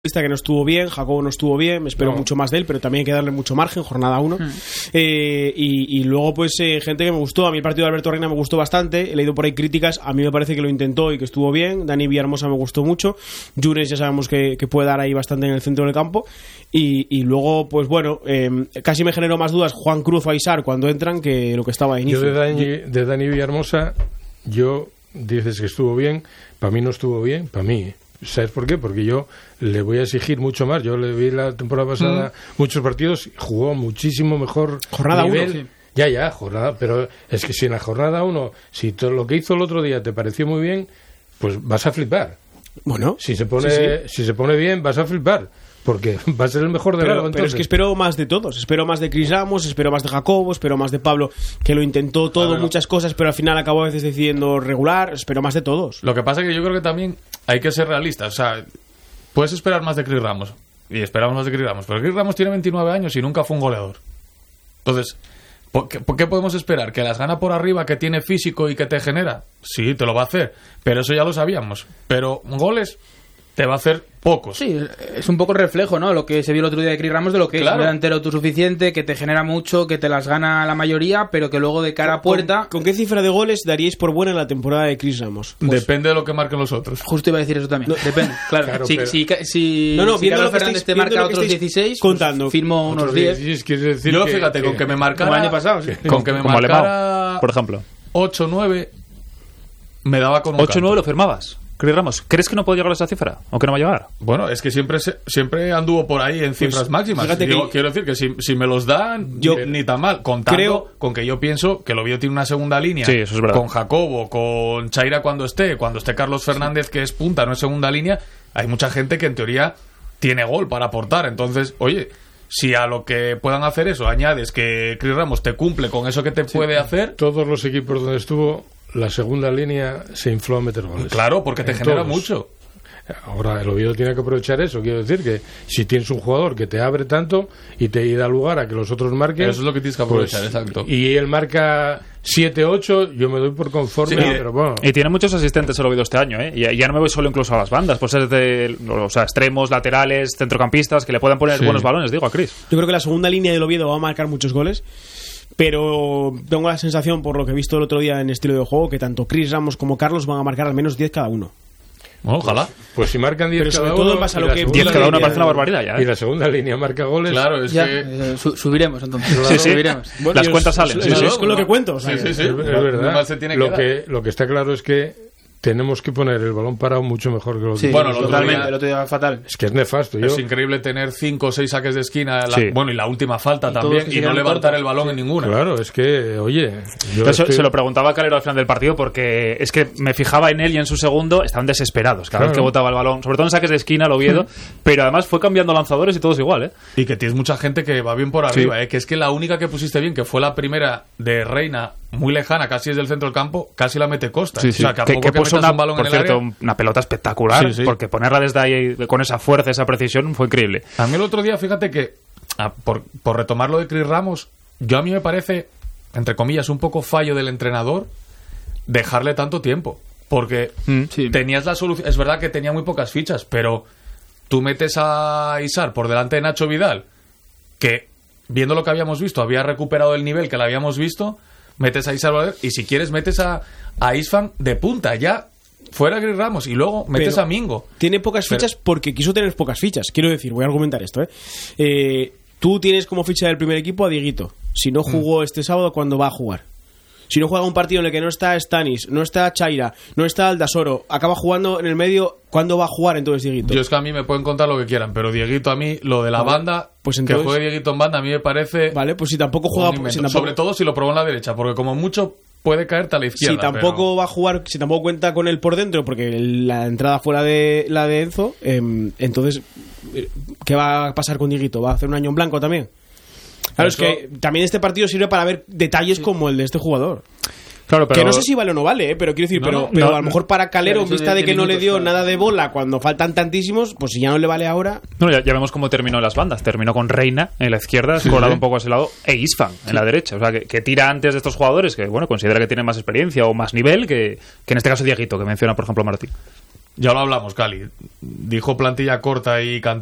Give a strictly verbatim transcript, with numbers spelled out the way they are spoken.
que no estuvo bien, Jacobo no estuvo bien, me espero no. mucho más de él, pero también hay que darle mucho margen, jornada uno. Mm. Eh, y, y luego, pues, eh, gente que me gustó. A mí el partido de Alberto Reina me gustó bastante. He leído por ahí críticas. A mí me parece que lo intentó y que estuvo bien. Dani Villahermosa me gustó mucho. Yunes ya sabemos que, que puede dar ahí bastante en el centro del campo. Y, y luego, pues bueno, eh, casi me generó más dudas Juan Cruz o Aisar cuando entran que lo que estaba a inicio. Yo de Dani, de Dani Villahermosa, yo dices que estuvo bien. Para mí no estuvo bien, para mí. ¿Sabes por qué? Porque yo le voy a exigir mucho más. Yo le vi la temporada pasada mm. muchos partidos, jugó muchísimo mejor. Jornada uno. Sí. Ya, ya, jornada. Pero es que si en la jornada uno, si todo lo que hizo el otro día te pareció muy bien, pues vas a flipar. Bueno, si se pone, sí, sí. si se pone bien, vas a flipar. Porque va a ser el mejor de claro, la pero es que espero más de todos. Espero más de Chris Ramos, espero más de Jacobo, espero más de Pablo, que lo intentó todo, claro, muchas cosas, pero al final acabó a veces decidiendo regular. Espero más de todos. Lo que pasa es que yo creo que también hay que ser realistas. O sea, puedes esperar más de Chris Ramos, y esperamos más de Chris Ramos, pero Chris Ramos tiene veintinueve años y nunca fue un goleador. Entonces, ¿por qué, ¿por qué podemos esperar? ¿Que las gana por arriba, que tiene físico y que te genera? Sí, te lo va a hacer, pero eso ya lo sabíamos. Pero goles te va a hacer pocos. Sí, es un poco el reflejo, ¿no? Lo que se vio el otro día de Chris Ramos, de lo que claro. es un delantero autosuficiente, que te genera mucho, que te las gana la mayoría, pero que luego de cara a puerta... ¿Con, ¿con qué cifra de goles daríais por buena la temporada de Chris Ramos? Pues, depende de lo que marquen los otros. Justo iba a decir eso también. No, depende, claro. claro si, pero... si, si, no, no, si Carlos Fernández te marca otros dieciséis, contando. Pues firmo unos diez. Decir Yo, que, fíjate, que, con que me marcara... Como el año pasado, sí. Con que me como marcara... Alemão, por ejemplo. ocho nueve, me daba con un ocho nueve lo firmabas. Chris Ramos, ¿crees que no puede llegar a esa cifra? ¿O que no va a llegar? Bueno, es que siempre siempre anduvo por ahí en cifras pues, máximas. Digo, que... Quiero decir que si, si me los dan, yo ni tan mal. Contando creo... con que yo pienso que el Oviedo tiene una segunda línea. Sí, eso es verdad. Con Jacobo, con Chaira cuando esté, cuando esté Carlos Fernández, que es punta, no es segunda línea. Hay mucha gente que en teoría tiene gol para aportar. Entonces, oye, si a lo que puedan hacer eso añades que Chris Ramos te cumple con eso que te sí, puede hacer... Todos los equipos donde estuvo... La segunda línea se infló a meter goles. Claro, porque te en genera todos. mucho. Ahora el Oviedo tiene que aprovechar eso. Quiero decir que si tienes un jugador que te abre tanto y te da lugar a que los otros marquen, eso es lo que tienes que aprovechar, pues, exacto. Y él marca siete ocho, yo me doy por conforme. Sí, pero bueno. Y tiene muchos asistentes el Oviedo este año, ¿eh? Y ya no me voy solo incluso a las bandas, pues es de, o sea, extremos, laterales, centrocampistas, que le puedan poner sí. buenos balones, digo, a Chris. Yo creo que la segunda línea del Oviedo va a marcar muchos goles. Pero tengo la sensación, por lo que he visto el otro día en estilo de juego, que tanto Chris Ramos como Carlos van a marcar al menos diez cada uno. Bueno, ojalá. Pues si marcan diez Pero cada sobre uno... todo pasa lo que diez cada uno parece una barbaridad ya, ¿eh? Y la segunda línea marca goles... Claro, es ya, que... Eh, su, subiremos entonces. Sí, sí. Subiremos. Bueno, las cuentas salen. Eso, eso es con lo que cuento. O sea, sí, sí, sí. Es, es verdad. Se tiene lo, que que, lo que está claro es que tenemos que poner el balón parado mucho mejor que lo que... Sí, bueno, el totalmente, día, el otro día fatal. Es que es nefasto. Es yo... increíble tener cinco o seis saques de esquina, la, sí. bueno, y la última falta y también, y no levantar cortos. el balón en ninguna. Claro, es que, oye... Yo Eso, estoy... Se lo preguntaba a Calero al final del partido, porque es que me fijaba en él y en su segundo, estaban desesperados cada claro. vez que botaba el balón, sobre todo en saques de esquina, el Oviedo, pero además fue cambiando lanzadores y todos igual, ¿eh? Y que tienes mucha gente que va bien por arriba, sí. ¿eh? Que es que la única que pusiste bien, que fue la primera de Reina, muy lejana, casi desde el centro del campo, casi la mete Costa. Sí, sí. O sea, que a que, poco que que puso metas una, un balón por en cierto, el área... una pelota espectacular, sí, sí. porque ponerla desde ahí con esa fuerza, esa precisión, fue increíble. A mí el otro día, fíjate que, ah, por, por retomar lo de Chris Ramos, yo a mí me parece, entre comillas, un poco fallo del entrenador dejarle tanto tiempo. Porque mm, sí. tenías la solución... Es verdad que tenía muy pocas fichas, pero tú metes a Isar por delante de Nacho Vidal, que, viendo lo que habíamos visto, había recuperado el nivel que le habíamos visto, metes a Isar y si quieres metes a, a Isfan de punta, ya fuera Chris Ramos, y luego metes pero a Mingo. Tiene pocas fichas pero... porque quiso tener pocas fichas. Quiero decir, voy a argumentar esto, ¿eh? eh tú tienes como ficha del primer equipo a Dieguito. Si no jugó mm. este sábado, ¿cuándo va a jugar? Si no juega un partido en el que no está Stanis, no está Chaira, no está Aldasoro, acaba jugando en el medio, ¿cuándo va a jugar entonces Dieguito? Yo es que a mí me pueden contar lo que quieran, pero Dieguito a mí, lo de la vale. banda, pues entonces, que juegue Dieguito en banda, a mí me parece... Vale, pues si tampoco juega... Si tampoco... Sobre todo si lo probó en la derecha, porque como mucho puede caerte a la izquierda. Si tampoco pero... va a jugar, si tampoco cuenta con él por dentro, porque la entrada fuera de la de Enzo, eh, entonces, ¿qué va a pasar con Dieguito? ¿Va a hacer un año en blanco también? Claro, eso... es que también este partido sirve para ver detalles sí. como el de este jugador. Claro, pero... Que no sé si vale o no vale, ¿eh? Pero quiero decir, no, pero, no, pero no, a lo mejor para Calero, en vista de que no le dio claro. nada de bola cuando faltan tantísimos, pues si ya no le vale ahora... No, ya, ya vemos cómo terminó en las bandas. Terminó con Reina en la izquierda, sí, colado sí. un poco a ese lado, e Isfan en sí. la derecha. O sea, que, que tira antes de estos jugadores que, bueno, considera que tienen más experiencia o más nivel que, que en este caso Dieguito, que menciona, por ejemplo, Martín. Ya lo hablamos, Cali. Dijo plantilla corta y